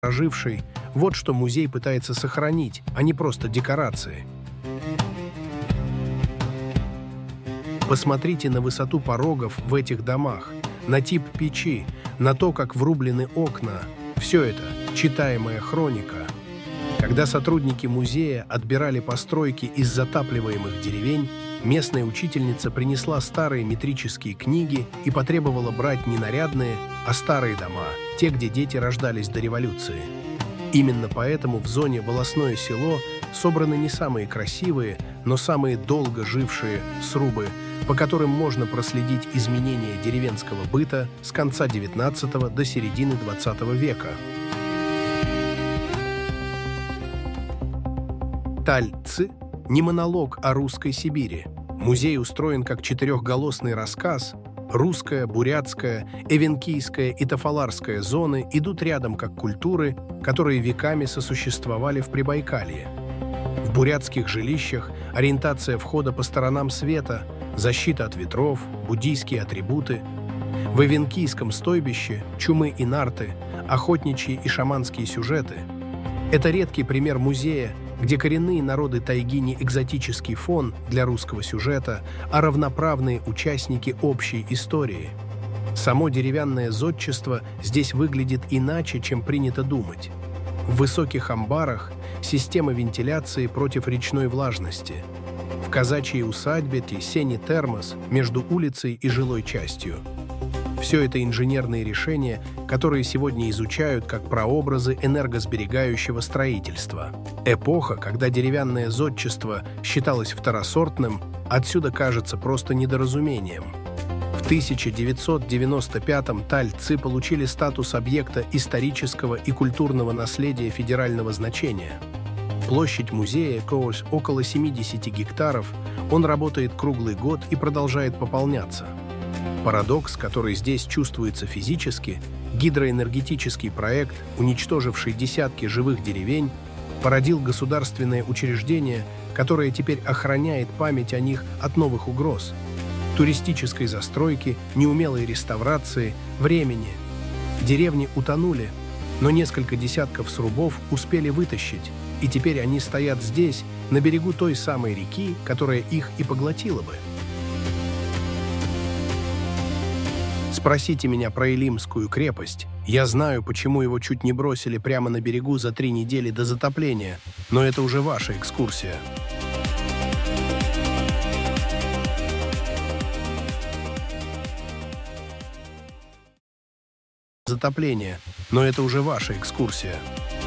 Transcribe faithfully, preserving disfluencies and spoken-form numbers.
ожившей. Вот что музей пытается сохранить, а не просто декорации. Посмотрите на высоту порогов в этих домах, на тип печи, на то, как врублены окна. Все это читаемая хроника. Когда сотрудники музея отбирали постройки из затапливаемых деревень, местная учительница принесла старые метрические книги и потребовала брать не нарядные, а старые дома, те, где дети рождались до революции. Именно поэтому в зоне «Волосное село» собраны не самые красивые, но самые долго жившие срубы, по которым можно проследить изменения деревенского быта с конца девятнадцатого до середины двадцатого века. Таль-Ци – не монолог о русской Сибири. Музей устроен как четырехголосный рассказ. Русская, бурятская, эвенкийская и тафаларская зоны идут рядом как культуры, которые веками сосуществовали в Прибайкалье. В бурятских жилищах ориентация входа по сторонам света, защита от ветров, буддийские атрибуты. В эвенкийском стойбище чумы и нарты, охотничьи и шаманские сюжеты. Это редкий пример музея, где коренные народы тайги не экзотический фон для русского сюжета, а равноправные участники общей истории. Само деревянное зодчество здесь выглядит иначе, чем принято думать. В высоких амбарах система вентиляции против речной влажности. В казачьей усадьбе сени-термос между улицей и жилой частью. Все это инженерные решения, которые сегодня изучают как прообразы энергосберегающего строительства. Эпоха, когда деревянное зодчество считалось второсортным, отсюда кажется просто недоразумением. В тысяча девятьсот девяносто пятом Таль-Ци получили статус объекта исторического и культурного наследия федерального значения. Площадь музея около семидесяти гектаров, он работает круглый год и продолжает пополняться. Парадокс, который здесь чувствуется физически, гидроэнергетический проект, уничтоживший десятки живых деревень, породил государственное учреждение, которое теперь охраняет память о них от новых угроз, туристической застройки, неумелой реставрации, времени. Деревни утонули, но несколько десятков срубов успели вытащить, и теперь они стоят здесь, на берегу той самой реки, которая их и поглотила бы. Спросите меня про Илимскую крепость. Я знаю, почему его чуть не бросили прямо на берегу за три недели до затопления, но это уже ваша экскурсия. Затопление, но это уже ваша экскурсия.